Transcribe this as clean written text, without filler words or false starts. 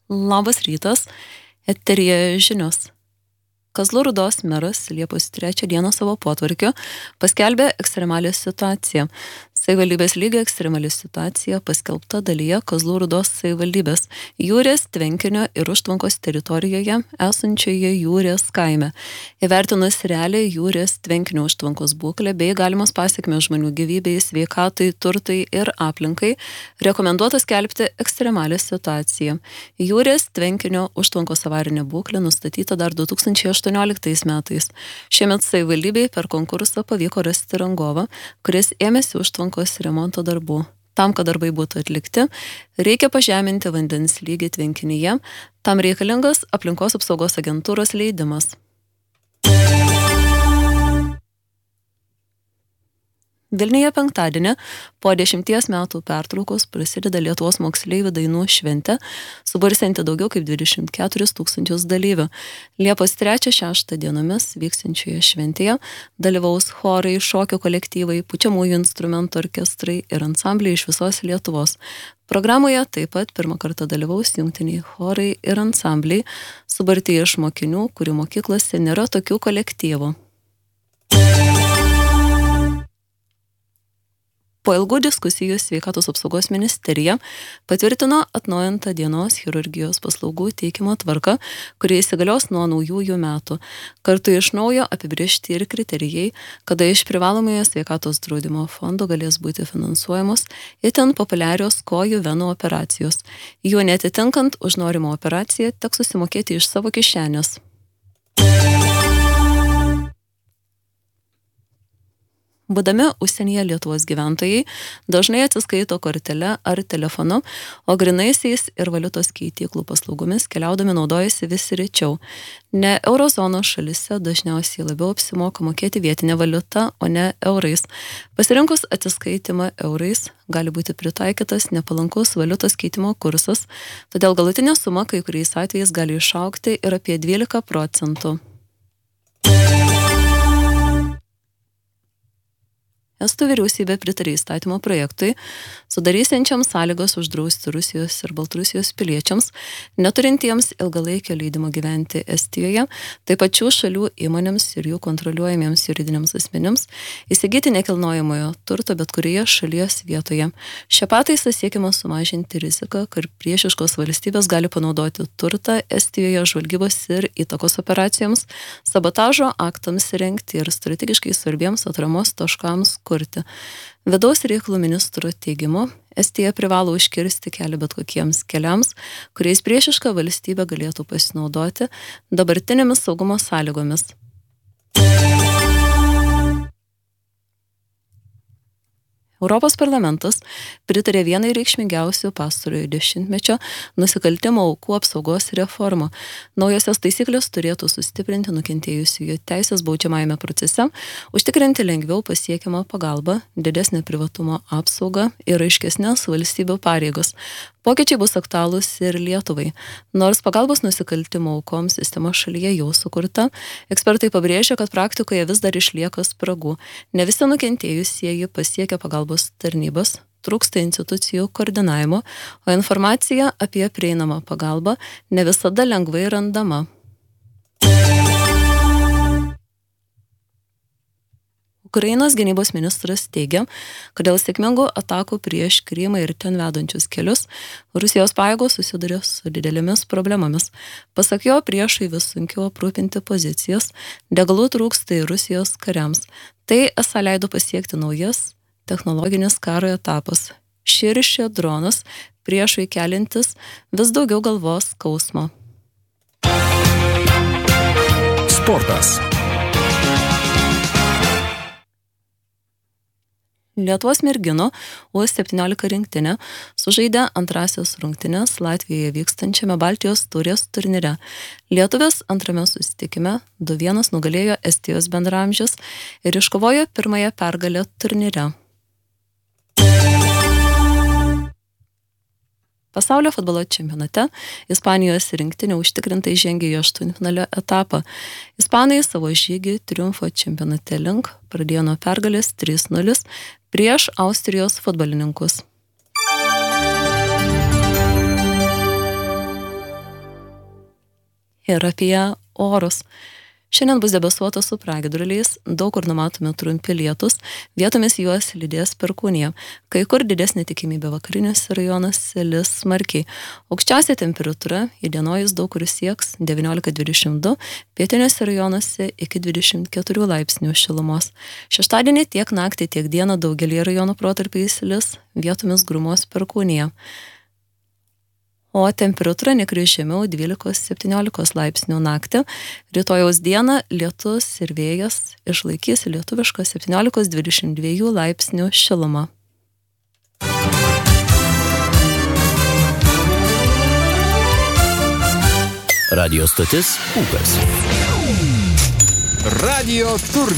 Labas rytas, eteryje žinios. Kazlų Rūdos meras Liepos 3 dieną savo potvarkiu paskelbė ekstremalią situaciją. Savivaldybės lygio ekstremali situacija paskelbta dalyje Kazlų Rūdos savivaldybės Jūrės, Tvenkinio ir Užtvankos teritorijoje esančioje Jūrės kaime. Įvertinus realią Jūrės, Tvenkinio, Užtvankos būklę bei galimas pasekmes žmonių gyvybei, sveikatai, turtai ir aplinkai, rekomenduota skelbti ekstremalią situaciją. Jūrės, Tvenkinio, Užtvankos avarinė būklė nustatyta dar 2018 metais. Šiemet savivaldybei per konkursą pavyko rasti rangovą, kuris ėmėsi Užtvankos remonto darbų. Tam, kad darbai būtų atlikti, reikia pažeminti vandens lygį tvenkinyje, tam reikalingas aplinkos apsaugos agentūros leidimas. Vilniuje penktadienį po 10 metų pertraukos prasideda Lietuvos moksleivių dainų šventė, subursianti daugiau kaip 24 000 dalyvių. Liepos 3-6 dienomis vyksiančioje šventėje dalyvaus chorai, šokių kolektyvai, pučiamųjų instrumentų orkestrai ir ansambliai iš visos Lietuvos. Programoje taip pat pirmą kartą dalyvaus jungtiniai chorai ir ansambliai, suburti iš mokinių, kurių mokyklose nėra tokių kolektyvų. Po ilgų diskusijų Sveikatos apsaugos ministerija patvirtino atnaujintą dienos chirurgijos paslaugų teikimo tvarką, kuri įsigalios nuo naujųjų metų. Kartu iš naujo apibrėžti ir kriterijai, kada iš privalomojo sveikatos draudimo fondo galės būti finansuojamos itin populiarios kojų venų operacijos. Jų netitinkant už norimą operaciją teks susimokėti iš savo kišenės. Būdami užsienyje Lietuvos gyventojai dažnai atsiskaito kortele ar telefonu, o grynaisiais ir valiutos keityklų paslaugomis keliaudami naudojasi vis rečiau. Ne eurozonos šalise dažniausiai labiau apsimoka mokėti vietinę valiutą, o ne eurais. Pasirinkus atsiskaitimą eurais gali būti pritaikytas nepalankus valiutos keitimo kursas, todėl galutinė suma kai kuriais atvejais gali išaugti ir apie 12%. Estų vyriausybė pritarė įstatymo projektui, sudarysiančiam sąlygas uždrausti Rusijos ir Baltarusijos piliečiams, neturintiems ilgalaikio leidimo gyventi Estijoje, taip pat šių šalių įmonėms ir jų kontroliuojamiems juridiniams asmenims įsigyti nekilnojamojo turto bet kurioje šalies vietoje. Šią pataisą siekiama sumažinti riziką, kad priešiškos valstybės gali panaudoti turtą Estijoje žvalgybos ir įtakos operacijoms, sabotažo aktams rengti ir strategiškai svarbiems atramos taškams kurti. Vidaus reikalų ministro teigimu, Estija privalo užkirsti kelią bet kokiems keliams, kuriais priešiška valstybė galėtų pasinaudoti dabartinėmis saugumo sąlygomis. Europos parlamentas pritarė vienai reikšmingiausių pastarojo dešimtmečio nusikaltimo aukų apsaugos reformą. Naujosios taisyklės turėtų sustiprinti nukentėjusiųjų teisės baudžiamajame procese, užtikrinti lengviau pasiekiamą pagalbą, didesnę privatumo apsaugą ir aiškesnės valstybių pareigos. Pokyčiai bus aktualūs ir Lietuvai. Nors pagalbos nusikaltimo aukoms sistema šalyje jau sukurta, ekspertai pabrėžia, kad praktikoje vis dar išlieka spragų. Ne visi nukentėjusieji pasiekia pagalbos tarnybas, trūksta institucijų koordinavimo, o informacija apie prieinamą pagalbą ne visada lengvai randama. Ukrainos gynybos ministras teigia, kad dėl sėkmingų atakų prieš Krymą ir ten vedančius kelius Rusijos pajėgos susiduria su didelėmis problemomis. Pasak jo, priešai vis sunkiau aprūpinti pozicijas, degalų trūksta ir Rusijos kariams. Tai esą leido pasiekti naujas technologinis karo etapas. Širšė dronas priešai kelintis vis daugiau galvos skausmo. Sportas. Lietuvos merginų U17 rinktinė sužaidė antrasias rungtynes Latvijoje vykstančiame Baltijos taurės turnyre. Lietuvės antrame susitikime 2-1 nugalėjo Estijos bendraamžes ir iškovojo pirmąją pergalę turnyre. Pasaulio futbolo čempionate Ispanijos rinktinė užtikrintai žengė į aštuntfinalio etapą. Ispanai savo žygį triumfo čempionate link pradėjo nuo pergalės 3-0 prieš Austrijos futbolininkus. Ir apie orus. Šiandien bus debesuota su pragiedruliais, daug kur numatomi trumpi lietus, vietomis juos lydės perkūnija. Kai kur didesnė tikimybė vakariniuose rajonuose lis smarkiai. Aukščiausia temperatūra įdienojus daug kur sieks 19-22, pietiniuose rajonuose iki 24 laipsnių šilumos. Šeštadienį tiek naktį, tiek dieną daugelį rajonų protarpiais lis, vietomis grumos perkūnija. O temperatūra nekris žemiau 12-17 laipsnių naktį. Rytojaus dieną lietus ir vėjas išlaikys lietuvišką 17-22 laipsnių šilumą. Radio stotis Ūkas. Radio turgus.